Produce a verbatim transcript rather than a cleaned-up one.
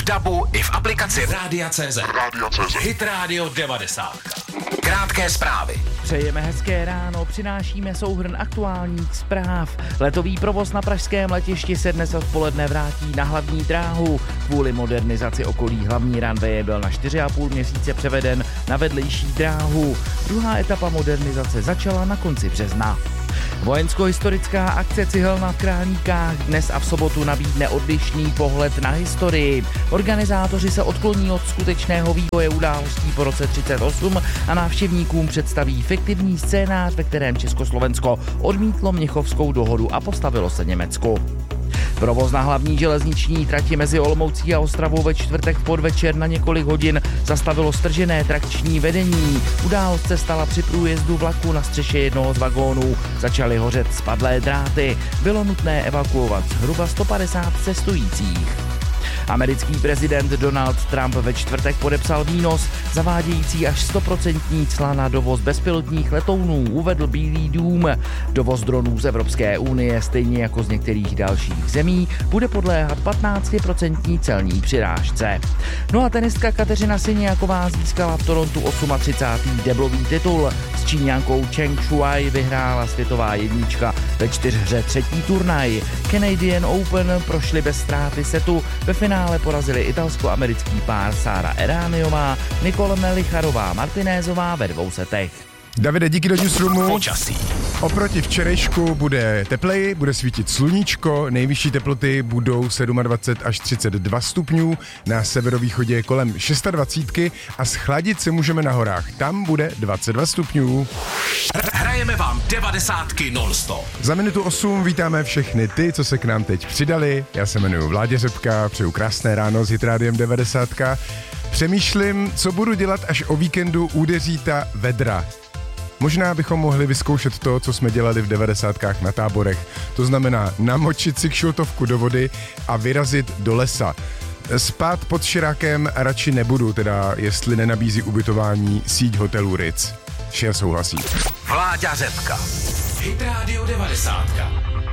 dabu i v aplikaci Rádia tečka cé zet. Hit Radio devadesát. Krátké zprávy. Přejeme hezké ráno, přinášíme souhrn aktuálních zpráv. Letový provoz na pražském letišti se dnes odpoledne vrátí na hlavní dráhu. Kvůli modernizaci okolí hlavní ranveje byl na čtyři a půl měsíce převeden na vedlejší dráhu. Druhá etapa modernizace začala na konci března. Vojensko-historická akce Cihelna v Králíkách dnes a v sobotu nabídne odlišný pohled na historii. Organizátoři se odkloní od skutečného vývoje událostí po roce třicet osm a návštěvníkům představí fiktivní scénář, ve kterém Československo odmítlo Mnichovskou dohodu a postavilo se Německu. Provoz na hlavní železniční trati mezi Olomoucí a Ostravou ve čtvrtek v podvečer na několik hodin zastavilo stržené trakční vedení. Událost se stala při průjezdu vlaku na střeše jednoho z vagónů. Začaly hořet spadlé dráty. Bylo nutné evakuovat zhruba sto padesát cestujících. Americký prezident Donald Trump ve čtvrtek podepsal výnos zavádějící až sto procent cla na dovoz bezpilotních letounů, uvedl Bílý dům. Dovoz dronů z Evropské unie, stejně jako z některých dalších zemí, bude podléhat patnáct procent celní přirážce. No a tenistka Kateřina Siniaková získala v Torontu třicátý osmý deblový titul. S Číňankou Cheng Shuai vyhrála světová jednička ve čtyřhře třetí turnaj. Canadian Open prošli bez ztráty setu, ve finále porazili italsko-americký pár Sára Erániová, Nicole Melicharová Martinézová ve dvou setech. Davide, díky do Newsroomu. Počasí. Oproti včerejšku bude tepleji, bude svítit sluníčko, nejvyšší teploty budou dvacet sedm až třicet dva stupňů, na severovýchodě kolem dvacet šest a schladit se můžeme na horách, tam bude dvacet dva stupňů. Hrajeme vám devadesátky non-stop. Za minutu osm vítáme všechny ty, co se k nám teď přidali. Já se jmenuji Vláďa Řepka, přeju krásné ráno s Hit Rádiem devadesát. Přemýšlím, co budu dělat, až o víkendu udeří ta vedra. Možná bychom mohli vyzkoušet to, co jsme dělali v devadesátkách na táborech. To znamená namočit si kšiltovku do vody a vyrazit do lesa. Spát pod širákem radši nebudu, teda jestli nenabízí ubytování síť hotelů Ritz. Šer souhlasí. Vláďa Řepka. Hit Radio devadesát.